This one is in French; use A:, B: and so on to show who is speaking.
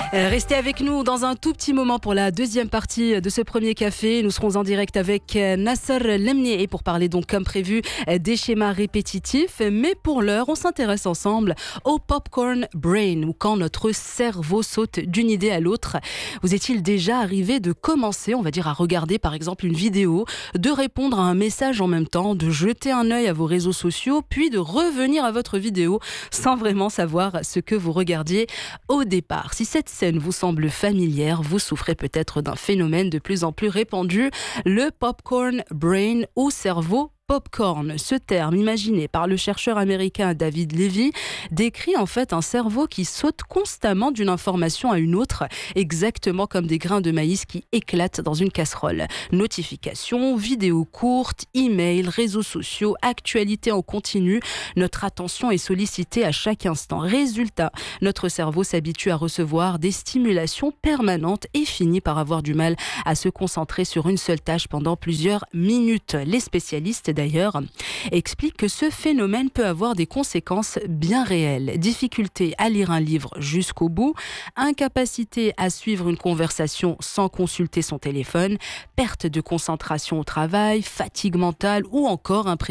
A: Restez avec nous dans un tout petit moment pour la deuxième partie de ce premier café. Nous serons en direct avec Nasser Lemnier pour parler donc comme prévu des schémas répétitifs. Mais pour l'heure, on s'intéresse ensemble au popcorn brain, ou quand notre cerveau saute d'une idée à l'autre. Vous est-il déjà arrivé de commencer, on va dire, à regarder par exemple une vidéo, de répondre à un message en même temps, de jeter un œil à vos réseaux sociaux, puis de revenir à votre vidéo sans vraiment savoir ce que vous regardiez au départ? Si cette scène vous semble familière, vous souffrez peut-être d'un phénomène de plus en plus répandu, le popcorn brain ou cerveau popcorn. Ce terme, imaginé par le chercheur américain David Levy, décrit en fait un cerveau qui saute constamment d'une information à une autre, exactement comme des grains de maïs qui éclatent dans une casserole. Notifications, vidéos courtes, emails, réseaux sociaux, actualités en continu. Notre attention est sollicitée à chaque instant. Résultat, notre cerveau s'habitue à recevoir des stimulations permanentes et finit par avoir du mal à se concentrer sur une seule tâche pendant plusieurs minutes. Les spécialistes d'ailleurs expliquent que ce phénomène peut avoir des conséquences bien réelles. Difficulté à lire un livre jusqu'au bout, incapacité à suivre une conversation sans consulter son téléphone, perte de concentration au travail, fatigue mentale ou encore